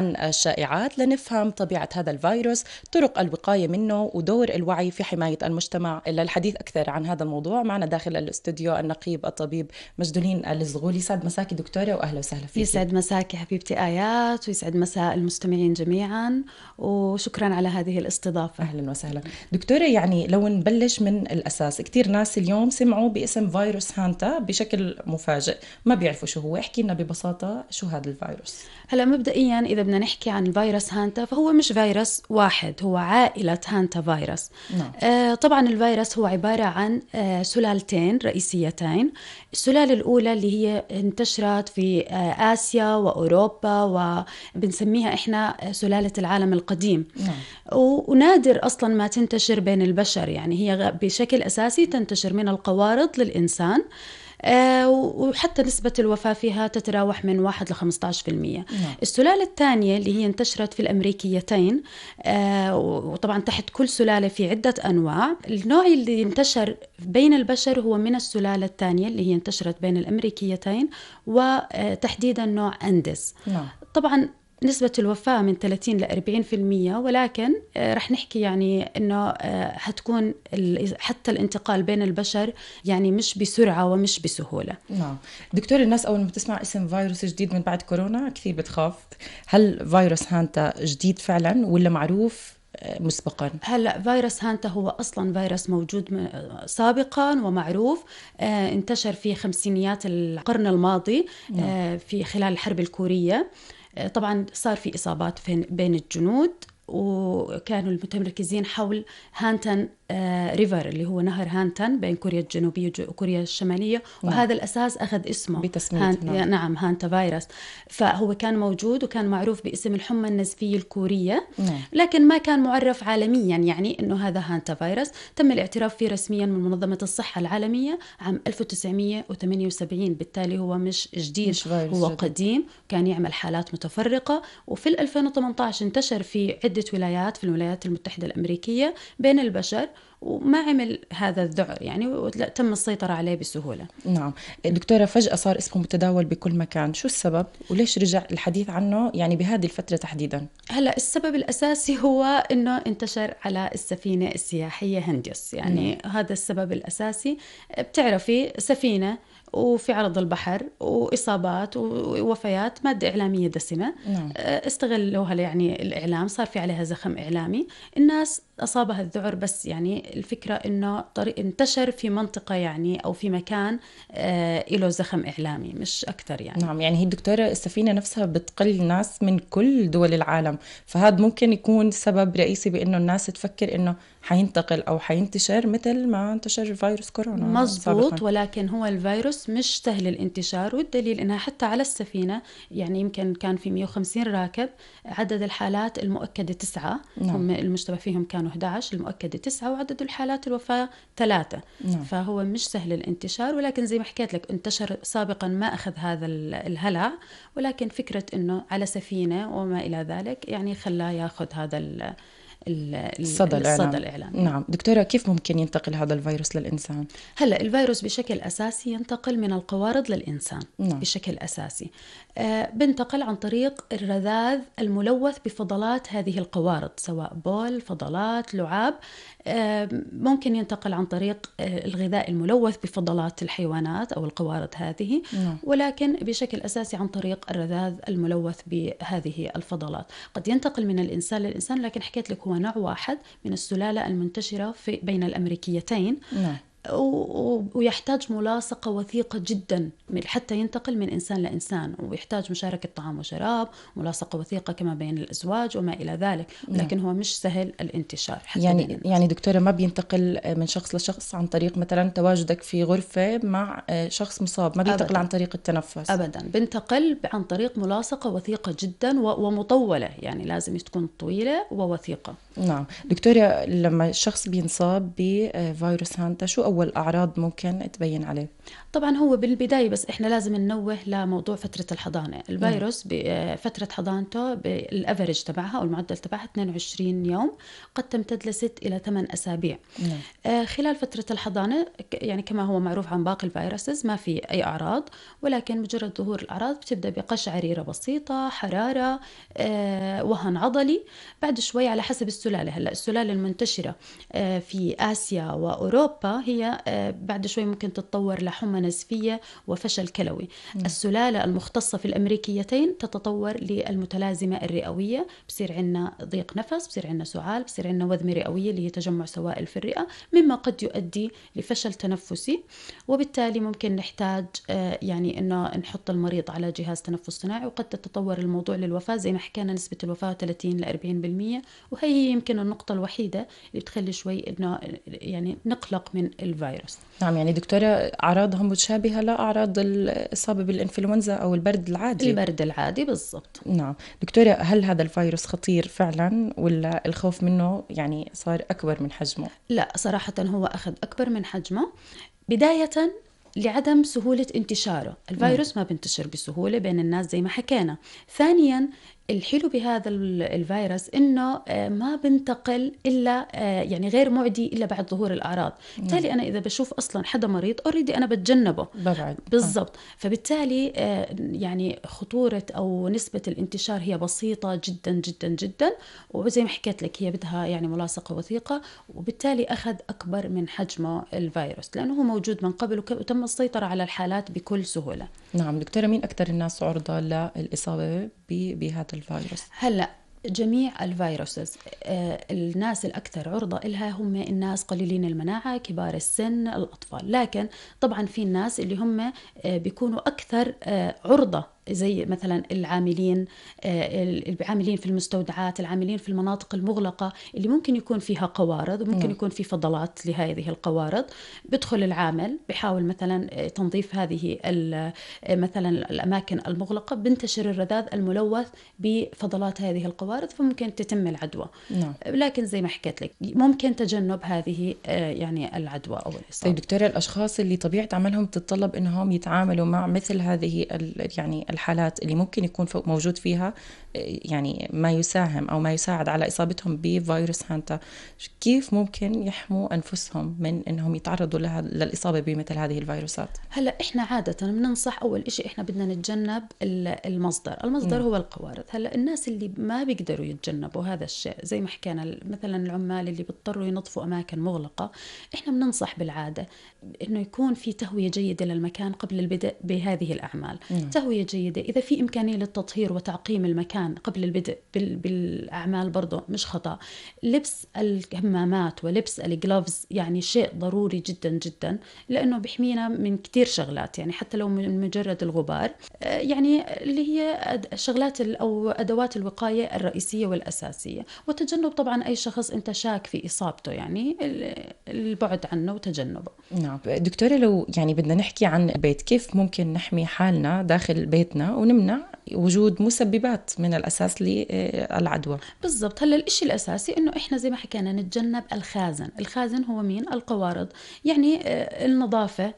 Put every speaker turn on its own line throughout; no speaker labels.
عن الشائعات لنفهم طبيعة هذا الفيروس، طرق الوقاية منه، ودور الوعي في حماية المجتمع. للحديث أكثر عن هذا الموضوع معنا داخل الاستوديو النقيب الطبيب مجدولين الزغولي. يسعد مساكي دكتورة وأهلا وسهلا فيك.
يسعد مساكي حبيبتي آيات، ويسعد مساء المستمعين جميعا، وشكرا على هذه الاستضافة.
أهلا وسهلا دكتورة. يعني لو نبلش من الأساس، كتير ناس اليوم سمعوا باسم فيروس هانتا بشكل مفاجئ، ما بيعرفوا شو هو. احكي لنا ببساطة شو هذا الفيروس.
هلا مبدئيا إذا بدنا نحكي عن الفيروس هانتا فهو مش فيروس واحد، هو عائلة هانتا فيروس.
نعم.
طبعا الفيروس هو عبارة عن سلالتين رئيسيتين. السلالة الأولى اللي هي انتشرت في آسيا وأوروبا، وبنسميها إحنا سلالة العالم القديم.
نعم.
ونادر أصلا ما تنتشر بين البشر، يعني هي بشكل أساسي تنتشر من القوارض للإنسان. وحتى نسبة الوفاة فيها تتراوح من 1 ل 15%.
نعم.
السلالة الثانية اللي هي انتشرت في الأمريكيتين، وطبعا تحت كل سلالة في عدة أنواع. النوع اللي انتشر بين البشر هو من السلالة الثانية اللي هي انتشرت بين الأمريكيتين، وتحديدا نوع أندس.
نعم.
طبعا نسبة الوفاة من 30 ل 40%، ولكن رح نحكي يعني إنه هتكون حتى الانتقال بين البشر يعني مش بسرعة ومش بسهولة.
نعم دكتور، الناس أول ما بتسمع اسم فيروس جديد من بعد كورونا كثير بتخاف. هل فيروس هانتا جديد فعلا ولا معروف مسبقا؟
هلا فيروس هانتا هو أصلا فيروس موجود سابقا ومعروف. انتشر في خمسينيات القرن الماضي. في خلال الحرب الكورية. طبعا صار في إصابات بين الجنود، وكانوا المتمركزين حول هانتن ريفر اللي هو نهر هانتن بين كوريا الجنوبية وكوريا الشمالية. وهذا الأساس أخذ اسمه
بتسمية.
نعم هانتا فيروس. فهو كان موجود وكان معروف باسم الحمى النزفية الكورية. لكن ما كان معرف عالميا يعني أنه هذا هانتا فيروس. تم الاعتراف فيه رسميا من منظمة الصحة العالمية عام 1978. بالتالي هو مش جديد،
مش
هو
جديد.
قديم، كان يعمل حالات متفرقة. وفي 2018 انتشر في عدة ولايات في الولايات المتحدة الأمريكية بين البشر، وما عمل هذا الذعر يعني، وتم السيطرة عليه بسهولة.
نعم دكتورة، فجأة صار اسمه متداول بكل مكان، شو السبب وليش رجع الحديث عنه يعني بهذه الفترة تحديدا؟
هلا السبب الأساسي هو إنه انتشر على السفينة السياحية هندس، يعني هذا السبب الأساسي. بتعرفي سفينة وفي عرض البحر وإصابات ووفيات، مادة إعلامية دسمة. استغلوها يعني الإعلام، صار في عليها زخم إعلامي، الناس أصابها الذعر. بس يعني الفكرة إنه انتشر في منطقة يعني أو في مكان له زخم إعلامي مش أكثر يعني.
نعم، يعني هي الدكتورة السفينة نفسها بتقل ناس من كل دول العالم، فهذا ممكن يكون سبب رئيسي بإنه الناس تفكر إنه حينتقل أو حينتشر مثل ما انتشر فيروس كورونا.
مزبوط
سابقاً.
ولكن هو الفيروس مش سهل الانتشار، والدليل إنها حتى على السفينة يعني يمكن كان في 150 راكب، عدد الحالات المؤكدة 9. هم المشتبه فيهم كانوا 11، المؤكدة 9، وعدد الحالات الوفاة 3. فهو مش سهل الانتشار، ولكن زي ما حكيت لك انتشر سابقا ما أخذ هذا الهلع، ولكن فكرة إنه على سفينة وما إلى ذلك يعني خلاه ياخذ هذا الصدى الإعلامي.
نعم دكتورة، كيف ممكن ينتقل هذا الفيروس للإنسان؟
هلأ الفيروس بشكل أساسي ينتقل من القوارض للإنسان. بشكل أساسي بنتقل عن طريق الرذاذ الملوث بفضلات هذه القوارض، سواء بول، فضلات، لعاب. ممكن ينتقل عن طريق الغذاء الملوث بفضلات الحيوانات أو القوارض هذه. ولكن بشكل أساسي عن طريق الرذاذ الملوث بهذه الفضلات. قد ينتقل من الإنسان للإنسان، لكن حكيت لك هو نوع واحد من السلالة المنتشرة بين الأمريكيتين. ويحتاج ملاصقة وثيقة جدا حتى ينتقل من إنسان لإنسان، ويحتاج مشاركة طعام وشراب، ملاصقة وثيقة كما بين الأزواج وما إلى ذلك. لكن هو مش سهل الانتشار حتى
يعني دكتورة ما بينتقل من شخص لشخص عن طريق مثلا تواجدك في غرفة مع شخص مصاب، ما بينتقل عن طريق التنفس
أبدا، بينتقل عن طريق ملاصقة وثيقة جدا ومطولة، يعني لازم تكون طويلة ووثيقة.
نعم دكتورة، لما الشخص بينصاب بفيروس هانتا شو أول أعراض ممكن تبين عليه؟
طبعا هو بالبداية بس إحنا لازم ننوه لموضوع فترة الحضانة. الفيروس بفترة حضانته بالأفرج تبعها أو المعدل تبعها 22 يوم، قد تمتد ل6 إلى 8 أسابيع. خلال فترة الحضانة يعني كما هو معروف عن باقي الفيروسز ما في أي أعراض، ولكن مجرد ظهور الأعراض بتبدأ بقشعريرة بسيطة، حرارة، وهن عضلي. بعد شوي على حسب السلالة، هلا السلالة المنتشرة في آسيا وأوروبا هي بعد شوي ممكن تتطور لحمى نزفية وفشل كلوي. السلالة المختصة في الأمريكيتين تتطور للمتلازمة الرئوية، بصير عندنا ضيق نفس، بصير عندنا سعال، بصير عندنا وذمة رئوية اللي هي تجمع سوائل في الرئة، مما قد يؤدي لفشل تنفسي، وبالتالي ممكن نحتاج يعني إنه نحط المريض على جهاز تنفس صناعي، وقد تتطور الموضوع للوفاة. زي ما حكينا نسبة الوفاة 30 ل 40%، وهي يمكن النقطة الوحيدة اللي بتخلي شوي إنه يعني نقلق من الفيروس.
نعم، يعني دكتورة أعراضهم مشابهة لأعراض الإصابة بالإنفلونزا أو البرد العادي؟
البرد العادي بالضبط.
نعم دكتورة، هل هذا الفيروس خطير فعلا ولا الخوف منه يعني صار أكبر من حجمه؟
لا صراحة هو أخذ أكبر من حجمه، بداية لعدم سهولة انتشاره. الفيروس ما بينتشر بسهولة بين الناس زي ما حكينا. ثانيا الحلو بهذا الفيروس إنه ما بنتقل إلا يعني غير معدي إلا بعد ظهور الأعراض. بالتالي أنا إذا بشوف أصلا حدا مريض أوريدي أنا بتجنبه
ببعد.
بالضبط. فبالتالي يعني خطورة أو نسبة الانتشار هي بسيطة جدا جدا جدا، وزي ما حكيت لك هي بدها يعني ملاصقة وثيقة، وبالتالي أخذ أكبر من حجمه الفيروس لأنه هو موجود من قبل وتم السيطرة على الحالات بكل سهولة.
نعم دكتورة، مين أكثر الناس عرضة للإصابة بهذا الفيروس؟
هلأ جميع الفيروسز الناس الأكثر عرضة إلها هم الناس قليلين المناعة، كبار السن، الأطفال. لكن طبعا في الناس اللي هم بيكونوا أكثر عرضة، زي مثلا العاملين في المستودعات، العاملين في المناطق المغلقة اللي ممكن يكون فيها قوارض وممكن يكون في فضلات لهذه القوارض. بدخل العامل بحاول مثلا تنظيف هذه مثلا الأماكن المغلقة، بنتشر الرذاذ الملوث بفضلات هذه القوارض، فممكن تتم العدوى. لكن زي ما حكيت لك ممكن تجنب هذه يعني العدوى أو الإصابة.
طيب دكتورة، الأشخاص اللي طبيعة عملهم تتطلب إنهم يتعاملوا مع مثل هذه يعني الحالات اللي ممكن يكون موجود فيها يعني ما يساهم أو ما يساعد على إصابتهم بفيروس هانتا، كيف ممكن يحموا أنفسهم من إنهم يتعرضوا للإصابة بمثل هذه الفيروسات؟
هلا إحنا عادة بننصح أول إشي إحنا بدنا نتجنب المصدر هو القوارض. هلا الناس اللي ما بيقدروا يتجنبوا هذا الشيء زي ما حكينا مثلا العمال اللي بيضطروا ينظفوا أماكن مغلقة، إحنا بننصح بالعادة إنه يكون في تهوية جيدة للمكان قبل البدء بهذه الأعمال. تهوية جيدة، إذا في إمكانية للتطهير وتعقيم المكان قبل البدء بالأعمال برضو مش خطأ. لبس الكمامات ولبس الجلوفز يعني شيء ضروري جدا جدا، لأنه بيحمينا من كتير شغلات، يعني حتى لو من مجرد الغبار، يعني اللي هي شغلات أو أدوات الوقاية الرئيسية والأساسية. وتجنب طبعا أي شخص أنت شاك في إصابته، يعني البعد عنه وتجنبه.
نعم دكتورة، لو يعني بدنا نحكي عن البيت، كيف ممكن نحمي حالنا داخل بيتنا ونمنع وجود مسببات من الأساس للعدوى؟
بالضبط. هلا الإشي الأساسي إنه إحنا زي ما حكينا نتجنب الخازن هو مين؟ القوارض. يعني النظافة،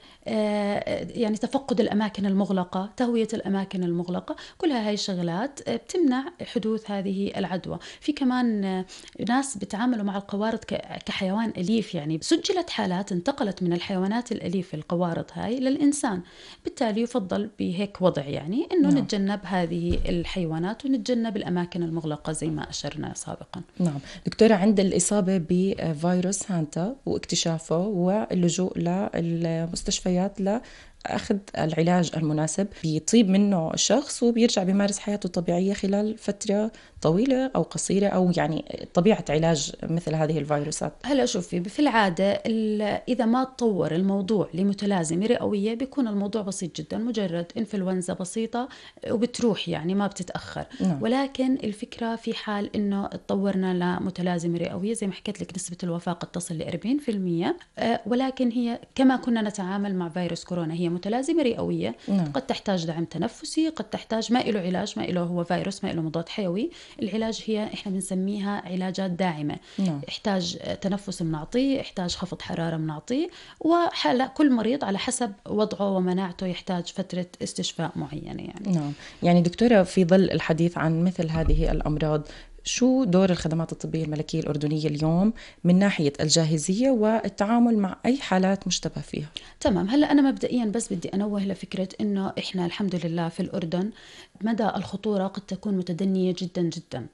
يعني تفقد الأماكن المغلقة، تهوية الأماكن المغلقة، كلها هاي شغلات بتمنع حدوث هذه العدوى. في كمان ناس بتعاملوا مع القوارض كحيوان أليف، يعني سجلت حالات انتقلت من الحيوانات الأليفة القوارض هاي للإنسان. بالتالي يفضل بهيك وضع يعني إنه نتجنب هذه الحيوانات ونتجنب الأماكن المغلقة زي ما أشرنا سابقا.
نعم دكتورة، عند الإصابة بفيروس هانتا واكتشافه واللجوء للمستشفيات أخذ العلاج المناسب، بيطيب منه الشخص وبيرجع بيمارس حياته الطبيعية خلال فترة طويلة أو قصيرة، أو يعني طبيعة علاج مثل هذه الفيروسات؟
هلا شوفي، في العادة إذا ما تطور الموضوع لمتلازمة رئوية بيكون الموضوع بسيط جدا، مجرد إنفلونزا بسيطة وبتروح يعني ما بتتأخر. ولكن الفكرة في حال إنه تطورنا لمتلازمة رئوية زي ما حكيت لك نسبة الوفاة قد تصل ل 40%. ولكن هي كما كنا نتعامل مع فيروس كورونا، هي متلازمة رئوية.
نعم.
قد تحتاج دعم تنفسي، قد تحتاج ما له علاج، ما له هو فيروس، ما له مضاد حيوي. العلاج هي إحنا بنسميها علاجات داعمة.
نعم.
يحتاج تنفس بنعطيه، يحتاج خفض حرارة بنعطيه، وحالة كل مريض على حسب وضعه ومناعته يحتاج فترة استشفاء معينة يعني.
نعم. يعني دكتورة، في ظل الحديث عن مثل هذه الأمراض، شو دور الخدمات الطبية الملكية الأردنية اليوم من ناحية الجاهزية والتعامل مع أي حالات مشتبه فيها؟
تمام. هلأ أنا مبدئيا بس بدي أنوه لفكرة إنه إحنا الحمد لله في الأردن مدى الخطورة قد تكون متدنية جدا جدا.